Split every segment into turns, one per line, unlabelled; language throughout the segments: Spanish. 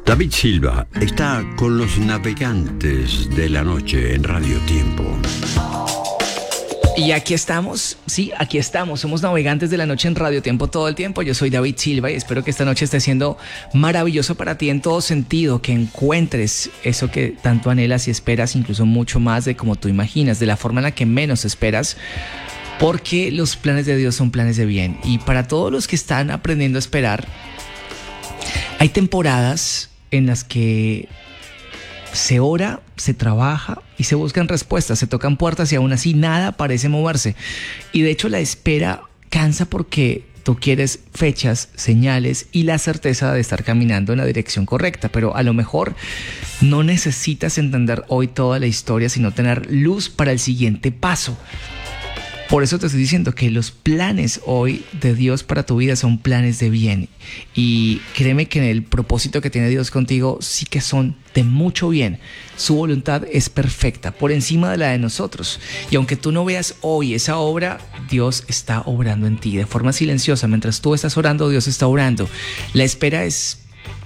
David Silva está con los navegantes de la noche en Radio Tiempo.
Y aquí estamos, sí, aquí estamos, somos navegantes de la noche en Radio Tiempo todo el tiempo. Yo soy David Silva y espero que esta noche esté siendo maravilloso para ti en todo sentido, que encuentres eso que tanto anhelas y esperas, incluso mucho más de como tú imaginas, de la forma en la que menos esperas, porque los planes de Dios son planes de bien. Y para todos los que están aprendiendo a esperar, hay temporadas en las que se ora, se trabaja y se buscan respuestas, se tocan puertas y aún así nada parece moverse. Y de hecho la espera cansa porque tú quieres fechas, señales y la certeza de estar caminando en la dirección correcta, pero a lo mejor no necesitas entender hoy toda la historia, sino tener luz para el siguiente paso. Por eso te estoy diciendo que los planes hoy de Dios para tu vida son planes de bien. Y créeme que el propósito que tiene Dios contigo sí que son de mucho bien. Su voluntad es perfecta, por encima de la de nosotros. Y aunque tú no veas hoy esa obra, Dios está obrando en ti de forma silenciosa. Mientras tú estás orando, Dios está orando. La espera es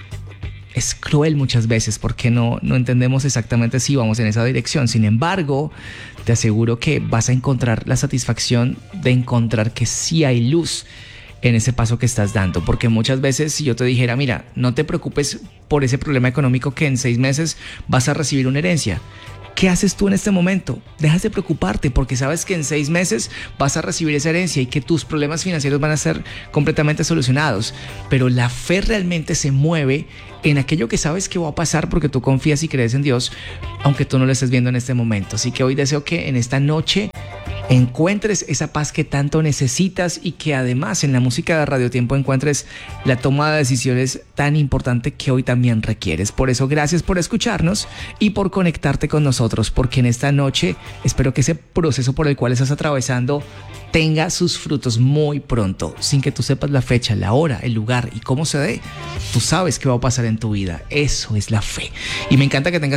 cruel muchas veces porque no entendemos exactamente si vamos en esa dirección. Sin embargo, te aseguro que vas a encontrar la satisfacción de encontrar que sí hay luz en ese paso que estás dando. Porque muchas veces si yo te dijera, mira, no te preocupes por ese problema económico que en 6 meses vas a recibir una herencia, ¿qué haces tú en este momento? Dejas de preocuparte porque sabes que en 6 meses vas a recibir esa herencia y que tus problemas financieros van a ser completamente solucionados. Pero la fe realmente se mueve en aquello que sabes que va a pasar porque tú confías y crees en Dios, aunque tú no lo estés viendo en este momento. Así que hoy deseo que en esta noche encuentres esa paz que tanto necesitas y que además en la música de Radio Tiempo encuentres la toma de decisiones tan importante que hoy también requieres. Por eso, gracias por escucharnos y por conectarte con nosotros, porque en esta noche espero que ese proceso por el cual estás atravesando tenga sus frutos muy pronto, sin que tú sepas la fecha, la hora, el lugar y cómo se dé. Tú sabes qué va a pasar en tu vida. Eso es la fe. Y me encanta que tengas